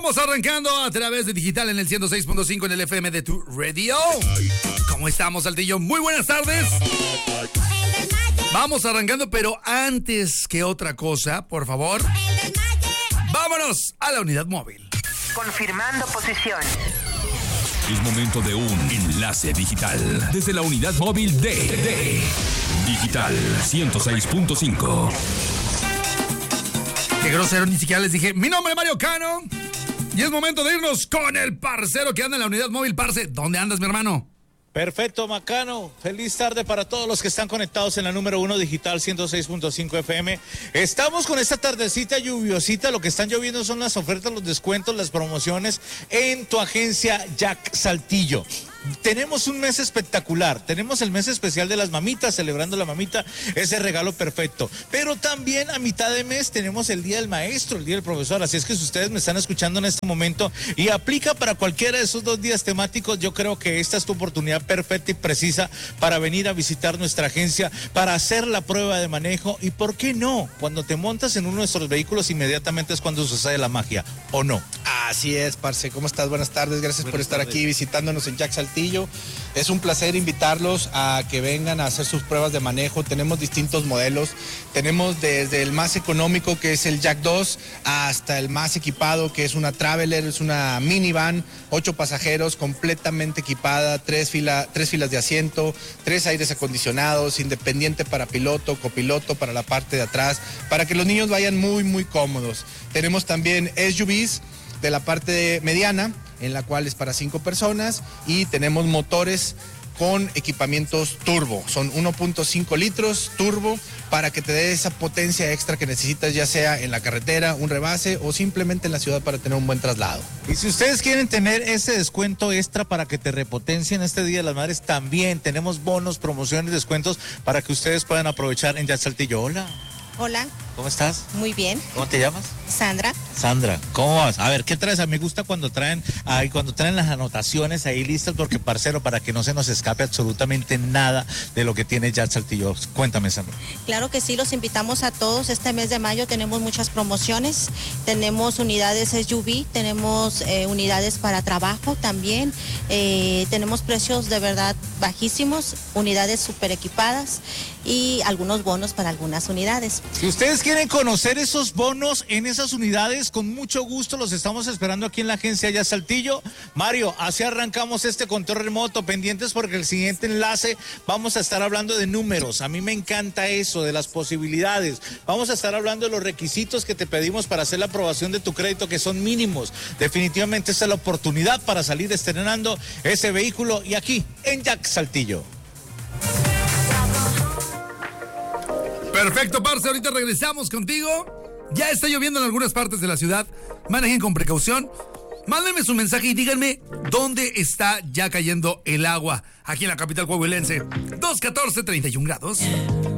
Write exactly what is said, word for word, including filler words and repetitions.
Vamos arrancando a través de digital en el ciento seis punto cinco en el F M de tu radio. ¿Cómo estamos, Saltillo? Muy buenas tardes. Vamos arrancando, pero antes que otra cosa, por favor, vámonos a la unidad móvil. Confirmando posición. Es momento de un enlace digital desde la unidad móvil de, de Digital ciento seis punto cinco. Qué grosero, ni siquiera les dije, mi nombre es Mario Cano. Y es momento de irnos con el parcero que anda en la unidad móvil. Parce, ¿dónde andas, mi hermano? Perfecto, Macano. Feliz tarde para todos los que están conectados en la número uno Digital ciento seis punto cinco F M. Estamos con esta tardecita lluviosita. Lo que están lloviendo son las ofertas, los descuentos, las promociones en tu agencia Jack Saltillo. Tenemos un mes espectacular, tenemos el mes especial de las mamitas, celebrando la mamita, ese regalo perfecto, pero también a mitad de mes tenemos el Día del Maestro, el Día del Profesor, así es que si ustedes me están escuchando en este momento y aplica para cualquiera de esos dos días temáticos, yo creo que esta es tu oportunidad perfecta y precisa para venir a visitar nuestra agencia, para hacer la prueba de manejo y ¿por qué no? Cuando te montas en uno de nuestros vehículos inmediatamente es cuando sucede la magia, ¿o no? Así es, parce, ¿cómo estás? Buenas tardes, gracias Buenas por estar tardes. Aquí visitándonos en Jack Saltillo. Es un placer invitarlos a que vengan a hacer sus pruebas de manejo. Tenemos distintos modelos. Tenemos desde el más económico, que es el Jack dos, hasta el más equipado, que es una Traveler, es una minivan, ocho pasajeros, completamente equipada, tres, fila, tres filas de asiento, tres aires acondicionados, independiente para piloto, copiloto, para la parte de atrás, para que los niños vayan muy, muy cómodos. Tenemos también S U Vs de la parte mediana, en la cual es para cinco personas, y tenemos motores con equipamientos turbo, son uno punto cinco litros turbo para que te dé esa potencia extra que necesitas, ya sea en la carretera, un rebase o simplemente en la ciudad para tener un buen traslado. Y si ustedes quieren tener ese descuento extra para que te repotencien este Día de las Madres, también tenemos bonos, promociones, descuentos para que ustedes puedan aprovechar en Jack Saltillo. Hola. Hola. ¿Cómo estás? Muy bien. ¿Cómo te llamas? Sandra. Sandra, ¿cómo vas? A ver, ¿qué traes? A mí me gusta cuando traen, ay, cuando traen las anotaciones ahí listas, porque parcero, para que no se nos escape absolutamente nada de lo que tiene Jack Saltillo. Cuéntame, Sandra. Claro que sí, los invitamos a todos. Este mes de mayo tenemos muchas promociones. Tenemos unidades S U V, tenemos eh, unidades para trabajo también. Eh, tenemos precios de verdad bajísimos, unidades súper equipadas y algunos bonos para algunas unidades. Si ustedes quieren conocer esos bonos en esas unidades, con mucho gusto los estamos esperando aquí en la agencia Jack Saltillo. Mario, así arrancamos este control remoto, pendientes porque el siguiente enlace vamos a estar hablando de números. A mí me encanta eso, de las posibilidades. Vamos a estar hablando de los requisitos que te pedimos para hacer la aprobación de tu crédito, que son mínimos. Definitivamente esta es la oportunidad para salir estrenando ese vehículo y aquí en Jack Saltillo. Perfecto, parce, ahorita regresamos contigo. Ya está lloviendo en algunas partes de la ciudad. Manejen con precaución. Mándenme su mensaje y díganme dónde está ya cayendo el agua. Aquí en la capital coahuilense. dos catorce, treinta y un grados.